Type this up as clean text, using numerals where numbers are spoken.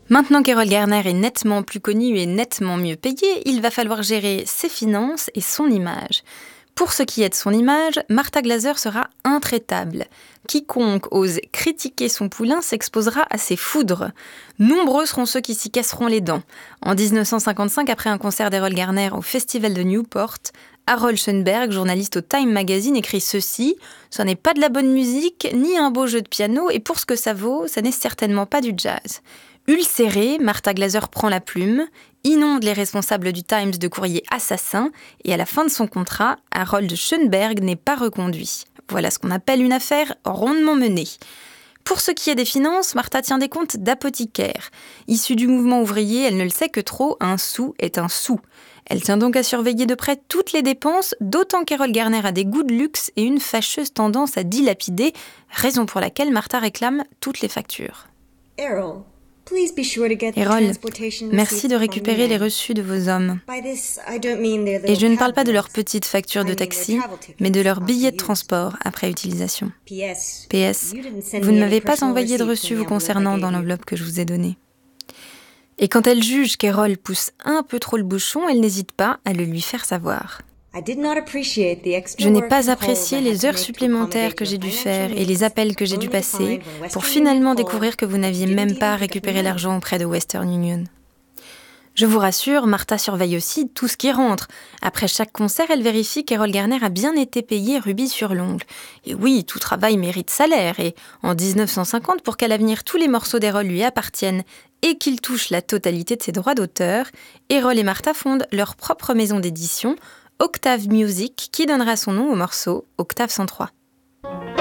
Maintenant qu'Errol Garner est nettement plus connu et nettement mieux payé, il va falloir gérer ses finances et son image. Pour ce qui est de son image, Martha Glaser sera intraitable. Quiconque ose critiquer son poulain s'exposera à ses foudres. Nombreux seront ceux qui s'y casseront les dents. En 1955, après un concert d'Errol Garner au Festival de Newport, Harold Schoenberg, journaliste au Time Magazine, écrit ceci : « Ce n'est pas de la bonne musique, ni un beau jeu de piano, et pour ce que ça vaut, ça n'est certainement pas du jazz. » Ulcérée, Martha Glaser prend la plume, inonde les responsables du Times de courriers assassins et à la fin de son contrat, Harold Schoenberg n'est pas reconduit. Voilà ce qu'on appelle une affaire rondement menée. Pour ce qui est des finances, Martha tient des comptes d'apothicaire. Issue du mouvement ouvrier, elle ne le sait que trop, un sou est un sou. Elle tient donc à surveiller de près toutes les dépenses, d'autant qu'Errol Garner a des goûts de luxe et une fâcheuse tendance à dilapider, raison pour laquelle Martha réclame toutes les factures. Errol, merci de récupérer les reçus de vos hommes. Et je ne parle pas de leurs petites factures de taxi, mais de leurs billets de transport après utilisation. PS, vous ne m'avez pas envoyé de reçu vous concernant dans l'enveloppe que je vous ai donnée. Et quand elle juge qu'Errol pousse un peu trop le bouchon, elle n'hésite pas à le lui faire savoir. Je n'ai pas apprécié les heures supplémentaires que j'ai dû faire et les appels que j'ai dû passer pour finalement découvrir que vous n'aviez même pas récupéré l'argent auprès de Western Union. Je vous rassure, Martha surveille aussi tout ce qui rentre. Après chaque concert, elle vérifie qu'Errol Garner a bien été payé rubis sur l'ongle. Et oui, tout travail mérite salaire. Et en 1950, pour qu'à l'avenir tous les morceaux d'Errol lui appartiennent et qu'il touche la totalité de ses droits d'auteur, Errol et Martha fondent leur propre maison d'édition, Octave Music, qui donnera son nom au morceau Octave 103.